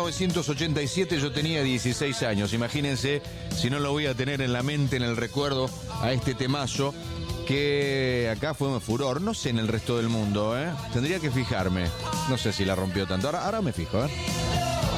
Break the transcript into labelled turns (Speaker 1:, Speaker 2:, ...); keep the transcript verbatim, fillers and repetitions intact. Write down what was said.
Speaker 1: novecientos ochenta y siete yo tenía dieciséis años. Imagínense si no lo voy a tener en la mente, en el recuerdo, a este temazo que acá fue un furor. No sé en el resto del mundo, ¿eh? Tendría que fijarme. No sé si la rompió tanto. Ahora, ahora me fijo, ¿eh?